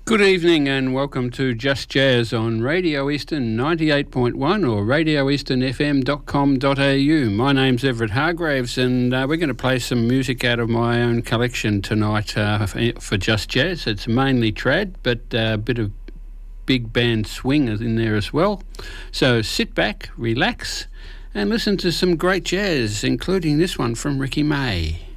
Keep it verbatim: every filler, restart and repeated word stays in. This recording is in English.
Good evening and welcome to Just Jazz on Radio Eastern ninety-eight point one or radio eastern f m dot com dot a u. My name's Everett Hargraves and uh, we're going to play some music out of my own collection tonight uh, for Just Jazz. It's mainly trad, but uh, a bit of big band swing is in there as well. So sit back, relax and listen to some great jazz, including this one from Ricky May.